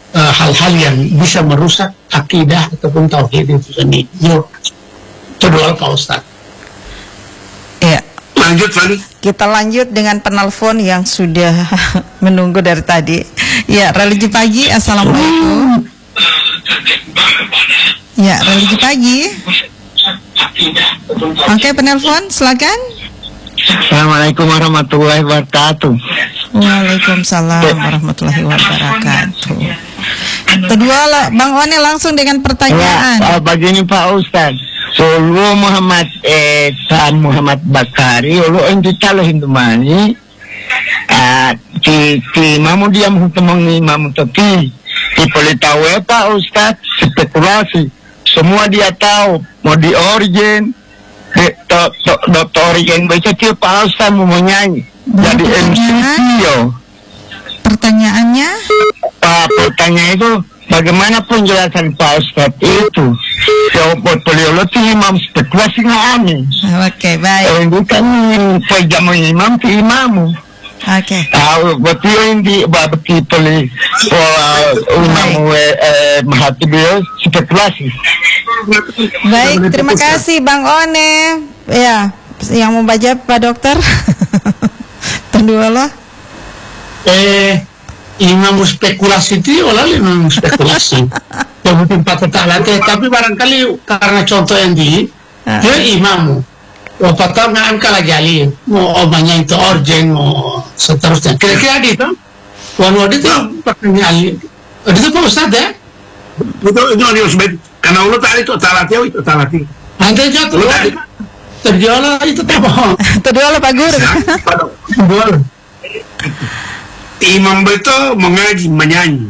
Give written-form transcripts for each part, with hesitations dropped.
hal-hal yang bisa merusak akidah ataupun tauhid itu sendiri. Yuk, kedua Pak Ustadz. Ya. Lanjut, Fani. Kita lanjut dengan penelpon yang sudah menunggu dari tadi. Ya, religi pagi. Assalamualaikum. Ya, religi pagi. Oke, penelpon, silakan. Assalamualaikum warahmatullahi wabarakatuh. Waalaikumsalam warahmatullahi wabarakatuh. Kedua, Bang One langsung dengan pertanyaan. Ya, begini Pak Ustaz. Ulu Muhammad Muhammad Bakari, ulu enti talo Hindumani. Ti mamu dia menghutang imam toki. Ti boleh tahu ya Pak Ustaz, spekulasi. Semua dia tahu, mau di origin, dokter origin baca dia Pak Ustaz mau nyanyi. Jadi MC yo. Pertanyaannya? Pertanyaan itu bagaimana penjelasan Pak Ustaz itu? Jawab beliau itu imam spekulasi nggak aneh. Oke, baik. Itu kan pejamu imam ti imamu. Oke. Tahu betul yang di babki peli imam mahati beliau spekulasi. Baik, terima kasih Bang One. Ya, yang mau baca Pak Dokter. Kedua lah. Imam spekulasi itu olah imam spekulasi. Kemudian Pak Ta'ala tapi barangkali karena contoh yang dia imamu. Pak Ta'ala nggak angka lagi mau omanya itu origin mau seterusnya. Kira-kira itu wanu itu pertanyaan itu Pak Ustadz ya? Itu harus baik. Karena Allah tadi itu talati. Nanti jatuh terjual itu apa? Terjual Pak Guru. Imam betul mengaji menyanyi.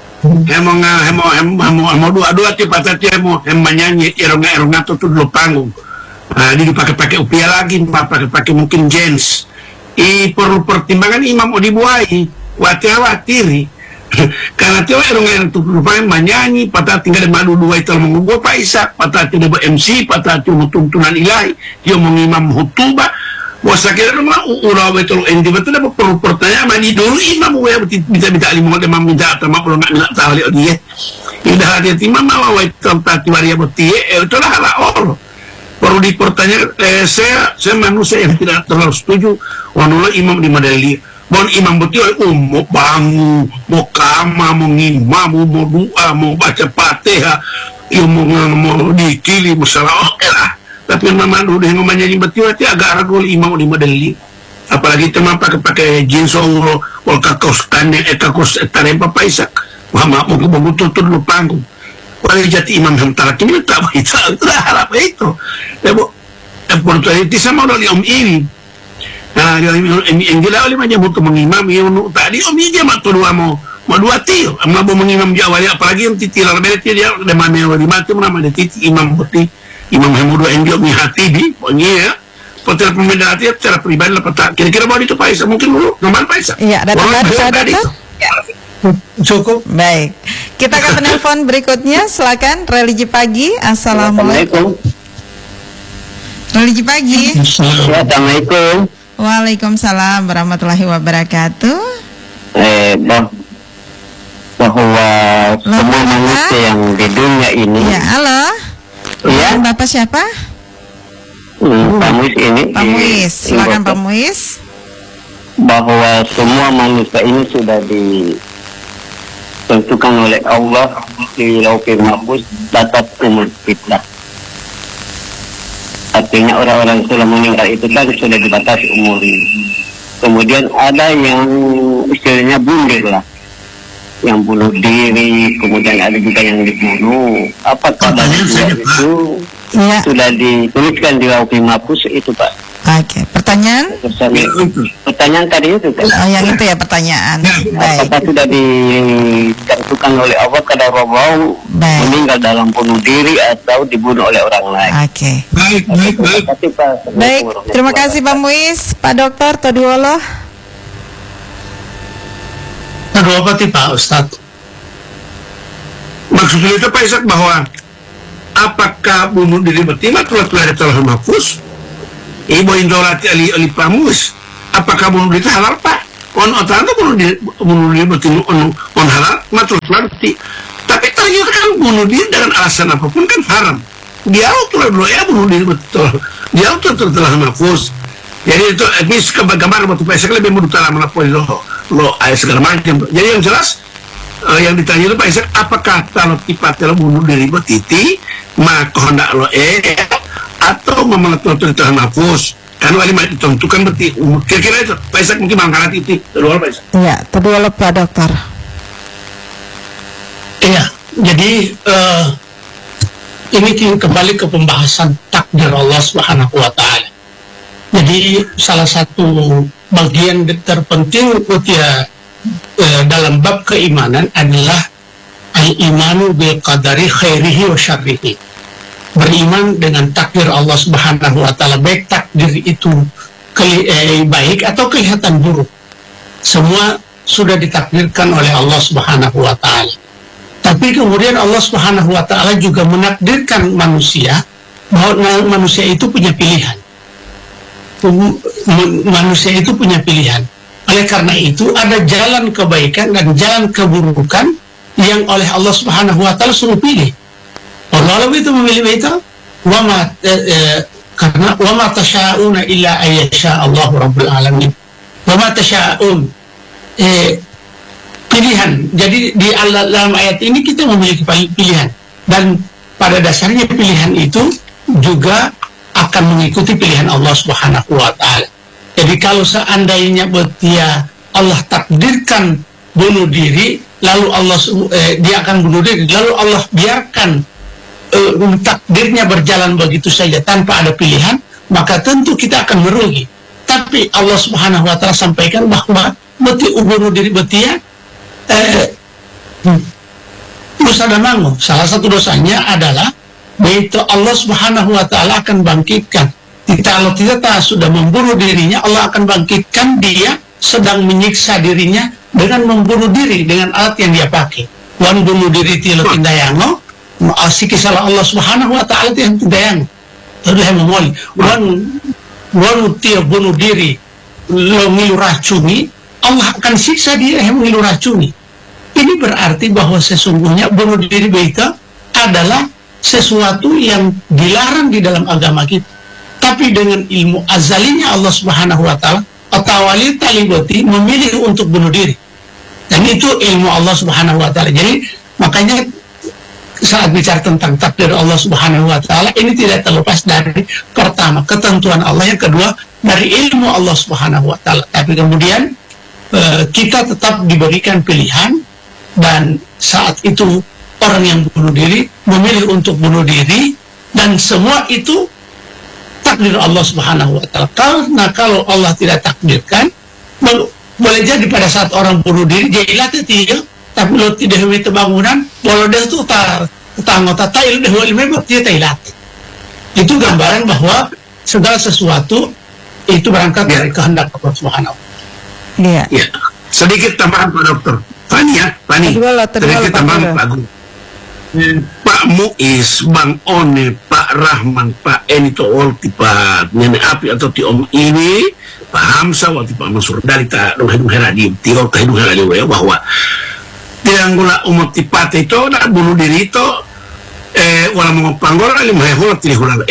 Mau dua tiap patah mau menyanyi eronga tuh dulu panggung. Nah, ini dipakai upia lagi, pakai mungkin jeans. Perlu pertimbangan imam mau dibuai, watiri. Karena tiap eronga itu lupa menyanyi, patah tinggal di madu dua itu mengubah Pak Isa, patah tidak ber-MC, patah tidak tuntunan ilahi, dia mengimam hutubah. Wasa kira rumah urau betul endi betul apa perlu pertanyaan mandi dulu imam wa bisa alim mau demam minta atau mau nak minta tahu dia indah dia imam mau wa tempat waria betie itulah hal Allah perlu dipertanyakan. Saya manusia yang tidak terlalu setuju wanula imam di madali bon imam betul mau bangun mau kama mau ngimam mau doa mau baca Fatihah mau dikili masalah oke lah. Tapi memang udah ngomongnya betul itu agak ragu imam di modeli. Apalagi teman pakai jeans oro, kakos tane, kakos tane Bapak Isak. Mama mau betul dulu panggung. Walau jati imam sementara kini tak baca itu dah harap itu. Tapi itu sama oleh om ini. Nah, yang gila oleh macam untuk mengimam yang tadi om ini dia matu dua mau dua tio. Mau mengimam Jawa apalagi yang titilar berarti dia ada mana yang mati nama dia titi imam putih. Imam Hamudu Endio Mihatibi, pokoknya ya, potret pembedaan hati secara pribadi lah peta. Kira-kira mau itu Pak Isa, mungkin dulu nomor Pak Isa. Iya, ada dokter. Cukup. Baik, kita akan penelpon berikutnya. Silakan, religi pagi. Assalamualaikum. Religi pagi. Assalamualaikum. Waalaikumsalam warahmatullahi wabarakatuh. Bahwa semua manusia yang di dunia ini. Ya, halo. Ya. Bapak siapa? Pak Muis ini. Pak Muis, silakan Pak Muis. Bahwa semua manusia ini sudah ditentukan oleh Allah di Lauhul Mahfuz batas umur kita. Artinya orang-orang yang sudah meninggal itu kan sudah dibatasi umurnya. Kemudian ada yang istilahnya bunuh lah, yang bunuh diri, kemudian ada juga yang dibunuh. Apakah itu sudah dituliskan di Lauhul Mahfuz itu Pak? Oke, pertanyaan? Pertanyaan tadi itu kan? Oh, yang itu ya pertanyaan. Baik. Apakah sudah ditentukan oleh Allah kadar Allah meninggal dalam bunuh diri atau dibunuh oleh orang lain? Oke. Baik. Baik, terima kasih Pak Muis. Pak Dokter Toduolo. Aduh apa Pak Ustadz? Maksudnya itu Pak Isak bahwa apakah bunuh diri betina telah ada Lauhul Mahfuz? Ibu Indolati Ali Pamus, apakah bunuh diri halal Pak? on otano bunuh diri berarti on halal matul berarti. Tapi tanya kan bunuh diri dengan alasan apapun kan haram. Dia autor lo ya bunuh diri betul. Dia autor telah mahfuz. Jadi itu habis gambar waktu Pak lebih mudah dalam melaporkan lo ayat segala macam. Jadi yang jelas yang ditanya itu Pak Isaac, apakah kalau tipe lo bunuh diri bertiti maka hendak lo atau memenuhi telah mahfuz? Kan wali ditentukan berarti kira-kira itu Pak Isaac mungkin mangkalat itu kedua Pak Isaac. Iya, kedua Pak Dokter. Iya, jadi ini kembali ke pembahasan takdir Allah Subhanahu wa Ta'ala. Jadi salah satu bagian terpenting dalam bab keimanan adalah al-imanu bil qadari khairihi wa syarrihi. Beriman dengan takdir Allah Subhanahu wa Ta'ala, baik takdir itu baik atau kelihatan buruk, semua sudah ditakdirkan oleh Allah Subhanahu wa Ta'ala. Tapi kemudian Allah Subhanahu wa Ta'ala juga menakdirkan manusia bahwa manusia itu punya pilihan. Manusia itu punya pilihan. Oleh karena itu ada jalan kebaikan dan jalan keburukan yang oleh Allah Subhanahu wa Ta'ala suruh pilih. Allah itu memilih itu karena wa ma tasyauna illa ayyasha Allah rabbul alamin. Wa ma tasyaun pilihan. Jadi di dalam ayat ini kita memiliki pilihan, dan pada dasarnya pilihan itu juga akan mengikuti pilihan Allah Subhanahu wa Ta'ala. Jadi kalau seandainya Allah takdirkan bunuh diri, lalu dia akan bunuh diri, lalu Allah biarkan takdirnya berjalan begitu saja tanpa ada pilihan, maka tentu kita akan merugi. Tapi Allah Subhanahu wa Ta'ala sampaikan bahwa bunuh diri betia dosa dan mangu. Salah satu dosanya adalah yaitu Allah Subhanahu wa Ta'ala akan bangkitkan. Kalau kita sudah membunuh dirinya, Allah akan bangkitkan dia sedang menyiksa dirinya dengan membunuh diri dengan alat yang dia pakai. Wan bunuh diri tilo tindayango, salah Allah Subhanahu wa Ta'ala yang tindayango. Terus yang memoli. Wan tiap bunuh diri lo ngilu racuni, Allah akan siksa dia yang ngilu racuni. Ini berarti bahwa sesungguhnya bunuh diri itu adalah sesuatu yang dilarang di dalam agama kita. Tapi dengan ilmu azalinya Allah Subhanahu wa Ta'ala, atawali talibati memilih untuk bunuh diri. Dan itu ilmu Allah Subhanahu wa Ta'ala. Jadi makanya saat bicara tentang takdir Allah Subhanahu wa Ta'ala, ini tidak terlepas dari pertama ketentuan Allah, yang kedua dari ilmu Allah Subhanahu wa Ta'ala. Tapi kemudian kita tetap diberikan pilihan, dan saat itu orang yang bunuh diri memilih untuk bunuh diri, dan semua itu takdir Allah Subhanahu wa Ta'ala. Karena kalau Allah tidak takdirkan, boleh jadi pada saat orang bunuh diri dia ilatnya tidak, tapi lo tidak memiliki bangunan, boleh dia tuh anggota tail deh wali memang dia ilat. Itu gambaran bahwa segala sesuatu itu berangkat dari kehendak Allah Subhanahu. Iya. Ya. Sedikit tambahan Pak Dokter. Fani. Sedikit tambahan Pak Gun. Pak Muiz, Bang One, Pak Rahman, Pak Eni Tool, Pak Nenek Api atau ti Om ini, Pak Hamsa, waktu Pak Mansur dari tak dong heradi, tiga tahun heradi ya bahwa yang gula umat tipat itu nak bunuh diri itu wala mau panggol alim hayhul tilihulal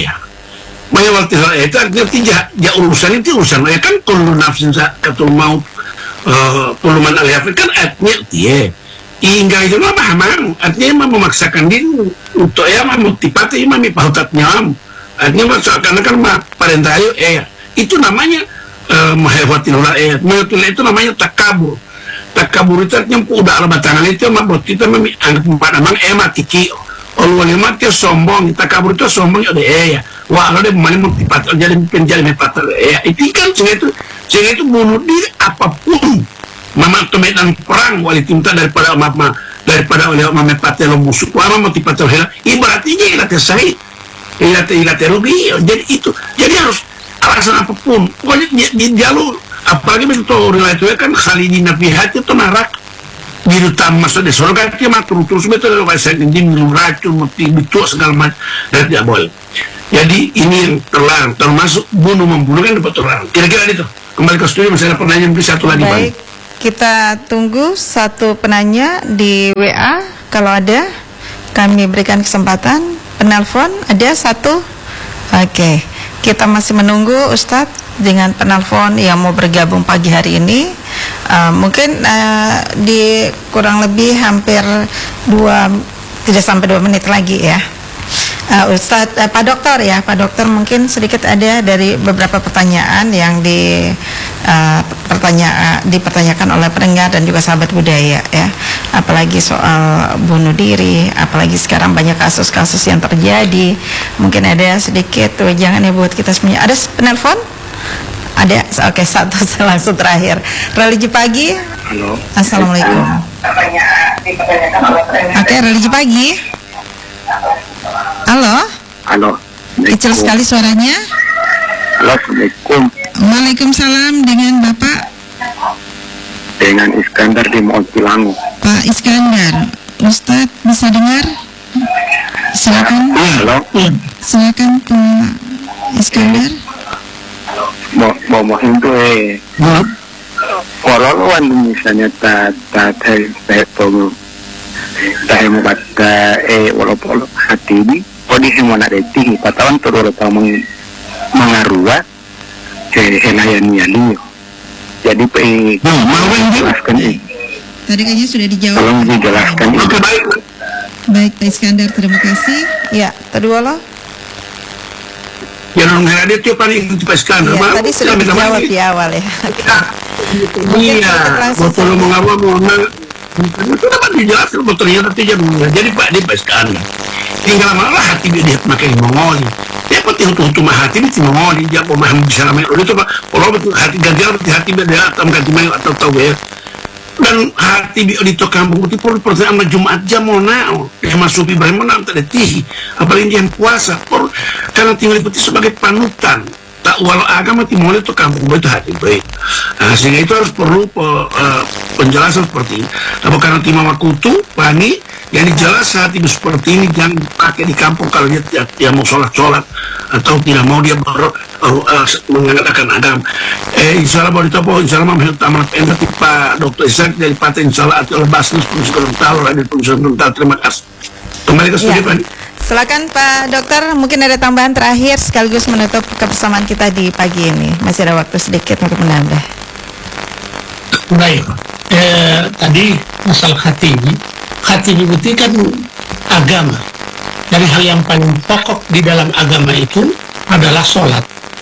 mayawal tilihulal itu artinya tidak ya urusan itu urusan ya kan kullu nafsin katul maut puluman alihafir kan artinya dia hingga itu mah pahamang artinya memaksakan diri untuk mau tipat mah mipahutat nyam artinya maksudnya kan mah parentayo itu namanya mahayawal tilihulal itu namanya takabur. Takabur itu artinya udah ala batangan itu mah buat kita anggap memang tiki orang mati sombong. Takabur itu sombong ada ya wah kalau dia mana mau tipat jadi penjali mepat itu kan sehingga itu bunuh diri apapun mama medan perang wali tinta daripada oleh mepat lo musuh lama mau tipat ibaratnya ilat sahih ilat rugi jadi itu jadi harus alasan apapun pokoknya di jalur apalagi begitu orang itu kan khalidina fiha itu narak biru tamas di surga dia mah terus betul bahasa ini racun mati itu segala macam dan tidak boleh. Jadi ini yang terlarang, termasuk membunuh kan dapat terlarang. Kira-kira itu Kembali ke studio, masih ada pertanyaan satu lagi, Bang. Baik, kita tunggu satu penanya di WA. Kalau ada, kami berikan kesempatan. Penelpon ada satu. Oke, kita masih menunggu Ustadz dengan penelpon yang mau bergabung pagi hari ini. Mungkin di kurang lebih hampir tidak sampai 2 menit lagi ya. Ustadz, Pak Dokter ya, Pak Dokter mungkin sedikit ada dari beberapa pertanyaan yang dipertanyakan oleh pendengar dan juga sahabat budaya ya, apalagi soal bunuh diri, apalagi sekarang banyak kasus-kasus yang terjadi. Mungkin ada sedikit jangan ya buat kita semuanya. Ada penelpon? Ada, oke, satu langsung terakhir. Religi pagi. Halo. Assalamualaikum. Oke, religi pagi. Halo. Halo. Kecil sekali suaranya. Halo, Assalamualaikum. Waalaikumsalam, dengan Bapak? Dengan Iskandar di Montilangu. Pak Iskandar, Ustadz bisa dengar? Silakan. Halo. Silakan Pak Iskandar. Mau itu kalau misalnya tayo mo bata walaupun hati ini kodi hemo na deti patawan todo pa mangarua helayan niyo. Jadi jelaskan ini. Tadi kayaknya sudah dijawab. Tolong dijelaskan ini. Baik Pak Iskandar, terima kasih. Ya, kedua loh. Ya, non ada tiap hari itu Pak Iskandar. Ya, tadi sudah dijawab di awal ya. Iya, betul mengapa itu dapat dijelaskan ternyata tidak. Jadi Pak Iskandar tinggal malah hati dia makin mengoli. Dia pasti untuk hati ini mengoli. Dia pemaham bisa namanya itu Pak. Kalau betul hati gagal hati dia atau ganti main atau tahu ya. Dan hati di kampung itu perlu pertama Jumat jam monao yang masuk Ibrahim monao tadi apalagi yang puasa karena tinggal itu sebagai panutan tak walau agama timur itu kampung itu hati baik. Sehingga itu harus perlu penjelasan seperti ini. Tapi karena timah makutu pani yang dijelas hati seperti ini jangan pakai di kampung kalau dia mau sholat atau tidak mau dia mengadakan agama. Insya Allah boleh tahu, insya Allah memang tamat entah Pak Dokter Isak dari Partai Insya Allah atau Basnas Provinsi Gorontalo dan Provinsi Gorontalo. Terima kasih. Kembali ke studio Pak. Silakan Pak Dokter, mungkin ada tambahan terakhir sekaligus menutup kebersamaan kita di pagi ini. Masih ada waktu sedikit untuk menambah. Baik, tadi masalah hati itu kan agama. Dari hal yang paling pokok di dalam agama itu adalah sholat.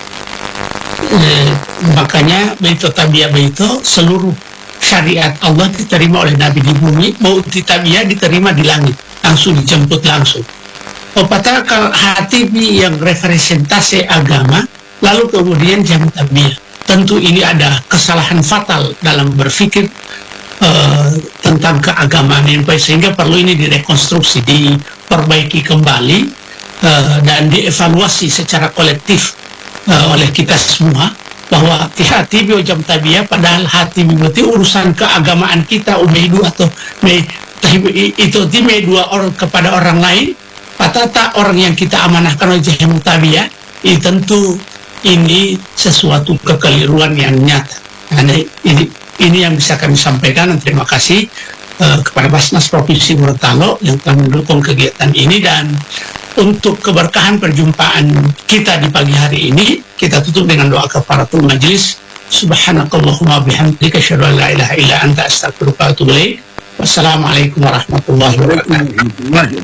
Makanya beito tabiah beito seluruh syariat Allah diterima oleh Nabi di bumi, mau tabiah diterima di langit, langsung dijemput langsung. Apatah kalau hati yang representasi agama, lalu kemudian jam tabiah. Tentu ini ada kesalahan fatal dalam berpikir tentang keagamaan ini, sehingga perlu ini direkonstruksi, diperbaiki kembali dan dievaluasi secara kolektif oleh kita semua bahwa hati jam tabiah padahal hati itu urusan keagamaan kita umeidu atau itu dua orang kepada orang lain patata orang yang kita amanahkan oleh jam tabiah tentu ini sesuatu kekeliruan yang nyata. Nah, ini yang bisa kami sampaikan dan terima kasih kepada Basnas Provinsi Gorontalo yang telah mendukung kegiatan ini. Dan untuk keberkahan perjumpaan kita di pagi hari ini kita tutup dengan doa kafaratul majlis. Subhanakallahumma bihamdika asyhadu an la ilaha illa anta astaghfiruka wa atubu ilaik. Wassalamualaikum warahmatullahi wabarakatuh.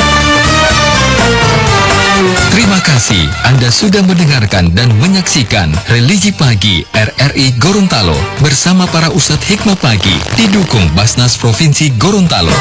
Terima kasih Anda sudah mendengarkan dan menyaksikan Religi Pagi RRI Gorontalo bersama para Ustadz Hikmah Pagi didukung Basnas Provinsi Gorontalo.